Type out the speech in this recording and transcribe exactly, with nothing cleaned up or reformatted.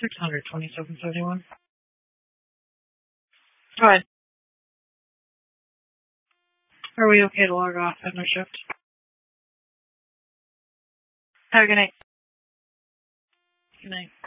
six hundred twenty-seven seventy-one. Go ahead. Are we okay to log off at our shift? Have a good night. Good night.